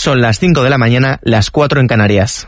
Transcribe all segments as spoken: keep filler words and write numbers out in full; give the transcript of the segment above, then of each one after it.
Son las cinco de la mañana, las cuatro en Canarias.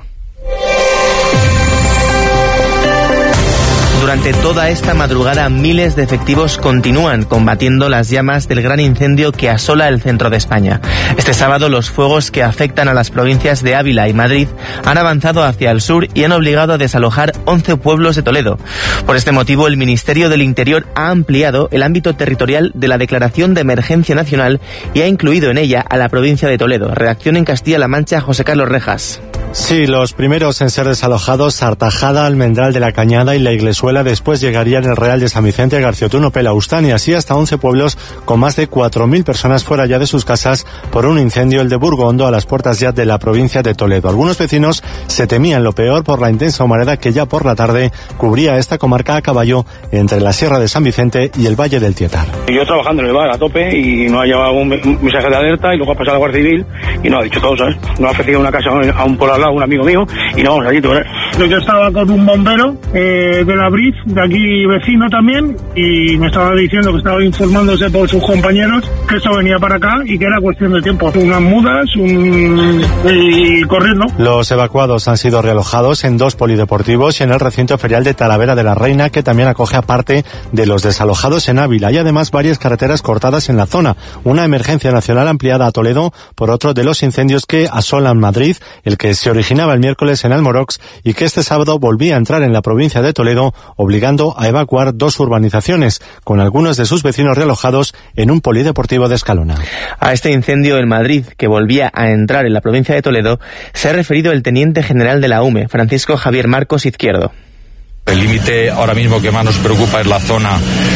Durante toda esta madrugada, miles de efectivos continúan combatiendo las llamas del gran incendio que asola el centro de España. Este sábado, los fuegos que afectan a las provincias de Ávila y Madrid han avanzado hacia el sur y han obligado a desalojar once pueblos de Toledo. Por este motivo, el Ministerio del Interior ha ampliado el ámbito territorial de la declaración de emergencia nacional y ha incluido en ella a la provincia de Toledo. Redacción en Castilla-La Mancha, José Carlos Rejas. Sí, los primeros en ser desalojados, Artajada, Almendral de la Cañada y la Iglesuela. Después llegarían el Real de San Vicente, Garciotuno, Pelaustán y así hasta once pueblos con más de cuatro mil personas fuera ya de sus casas por un incendio, el de Burgondo, a las puertas ya de la provincia de Toledo. Algunos vecinos se temían lo peor por la intensa humareda que ya por la tarde cubría esta comarca a caballo entre la Sierra de San Vicente y el Valle del Tietar. Yo trabajando en el bar a tope y no ha llevado un mensaje de alerta y luego ha pasado la Guardia Civil y no ha dicho todo, ¿sabes? No ha ofrecido una casa a un por al lado, un amigo mío, y no vamos allí, tú verás. Yo estaba con un bombero eh, de la Briz, de aquí vecino también, y me estaba diciendo que estaba informándose por sus compañeros que esto venía para acá y que era cuestión de tiempo. Unas mudas un... y corriendo. Los evacuados han sido realojados en dos polideportivos y en el recinto ferial de Talavera de la Reina, que también acoge a parte de los desalojados en Ávila, y además varias carreteras cortadas en la zona. Una emergencia nacional ampliada a Toledo por otro de los incendios que asolan Madrid, el que se originaba el miércoles en Almorox y que este sábado volvía a entrar en la provincia de Toledo, obligando a evacuar dos urbanizaciones, con algunos de sus vecinos realojados en un polideportivo de Escalona. A este incendio en Madrid, que volvía a entrar en la provincia de Toledo, se ha referido el teniente general de la U M E, Francisco Javier Marcos Izquierdo. El límite ahora mismo que más nos preocupa es la zona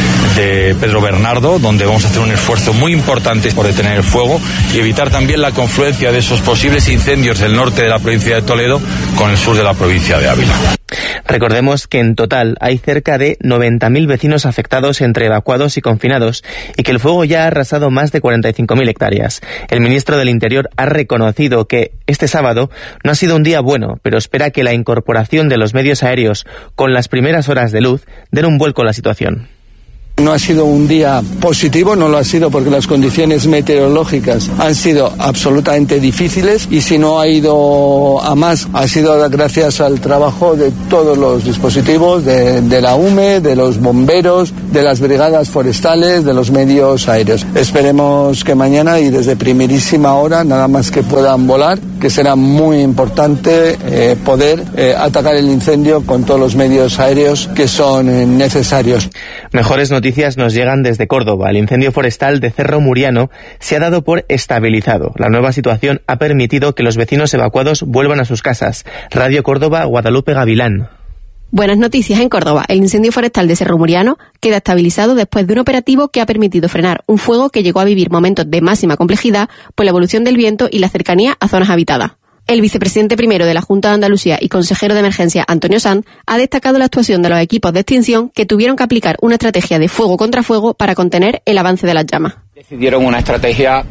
de Pedro Bernardo, donde vamos a hacer un esfuerzo muy importante por detener el fuego y evitar también la confluencia de esos posibles incendios del norte de la provincia de Toledo con el sur de la provincia de Ávila. Recordemos que en total hay cerca de noventa mil vecinos afectados entre evacuados y confinados y que el fuego ya ha arrasado más de cuarenta y cinco mil hectáreas. El ministro del Interior ha reconocido que este sábado no ha sido un día bueno, pero espera que la incorporación de los medios aéreos con las primeras horas de luz den un vuelco a la situación. No ha sido un día positivo, no lo ha sido porque las condiciones meteorológicas han sido absolutamente difíciles y si no ha ido a más ha sido gracias al trabajo de todos los dispositivos, de, de la U M E, de los bomberos, de las brigadas forestales, de los medios aéreos. Esperemos que mañana y desde primerísima hora, nada más que puedan volar, que será muy importante eh, poder eh, atacar el incendio con todos los medios aéreos que son eh, necesarios. Mejores noticias nos llegan desde Córdoba. El incendio forestal de Cerro Muriano se ha dado por estabilizado. La nueva situación ha permitido que los vecinos evacuados vuelvan a sus casas. Radio Córdoba, Guadalupe Gavilán. Buenas noticias en Córdoba. El incendio forestal de Cerro Muriano queda estabilizado después de un operativo que ha permitido frenar un fuego que llegó a vivir momentos de máxima complejidad por la evolución del viento y la cercanía a zonas habitadas. El vicepresidente primero de la Junta de Andalucía y consejero de emergencia, Antonio Sanz, ha destacado la actuación de los equipos de extinción que tuvieron que aplicar una estrategia de fuego contra fuego para contener el avance de las llamas. Decidieron una estrategia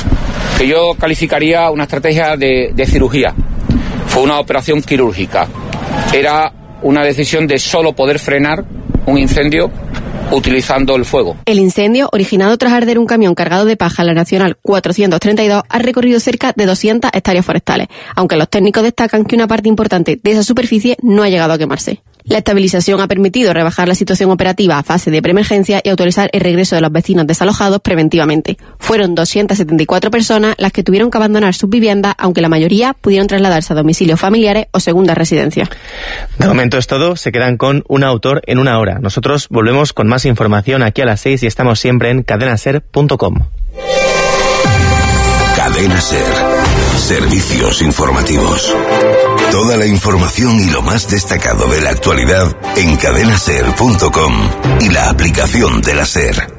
que yo calificaría una estrategia de, de cirugía. Fue una operación quirúrgica. Era una decisión de solo poder frenar un incendio utilizando el fuego. El incendio, originado tras arder un camión cargado de paja en la Nacional cuatrocientos treinta y dos, ha recorrido cerca de doscientas hectáreas forestales, aunque los técnicos destacan que una parte importante de esa superficie no ha llegado a quemarse. La estabilización ha permitido rebajar la situación operativa a fase de preemergencia y autorizar el regreso de los vecinos desalojados preventivamente. Fueron doscientas setenta y cuatro personas las que tuvieron que abandonar sus viviendas, aunque la mayoría pudieron trasladarse a domicilios familiares o segundas residencias. De momento es todo. Se quedan con un autor en una hora. Nosotros volvemos con más información aquí a las seis y estamos siempre en cadena ser punto com. Cadena Ser. Servicios informativos. Toda la información y lo más destacado de la actualidad en cadena ser punto com y la aplicación de la SER.